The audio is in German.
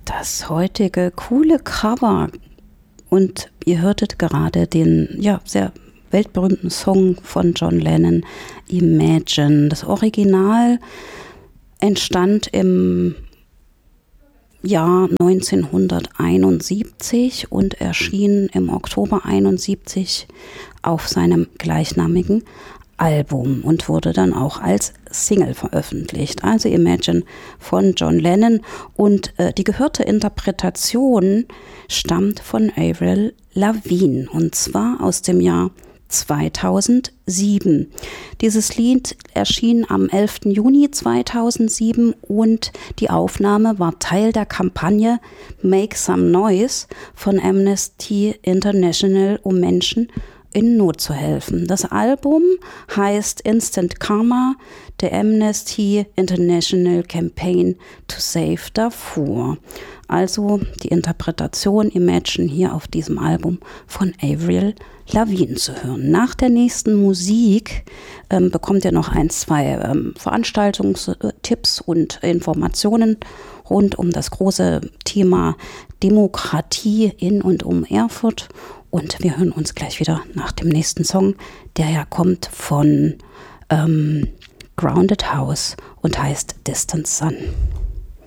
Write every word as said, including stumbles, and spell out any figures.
Das heutige coole Cover, und ihr hörtet gerade den ja sehr weltberühmten Song von John Lennon, Imagine. Das Original entstand im Jahr neunzehnhunderteinundsiebzig und erschien im Oktober einundsiebzig auf seinem gleichnamigen Album und wurde dann auch als Single veröffentlicht. Also Imagine von John Lennon, und äh, die gehörte Interpretation stammt von Avril Lavigne, und zwar aus dem Jahr zweitausendsieben. Dieses Lied erschien am elften Juni zweitausendsieben und die Aufnahme war Teil der Kampagne Make Some Noise von Amnesty International, um Menschen in Not zu helfen. Das Album heißt Instant Karma, The Amnesty International Campaign to Save Darfur. Also die Interpretation Imagine hier auf diesem Album von Avril Lavigne zu hören. Nach der nächsten Musik ähm, bekommt ihr noch ein, zwei ähm, Veranstaltungstipps und Informationen rund um das große Thema Demokratie in und um Erfurt. Und wir hören uns gleich wieder nach dem nächsten Song, der ja kommt von ähm, Grounded House und heißt Distant Sun.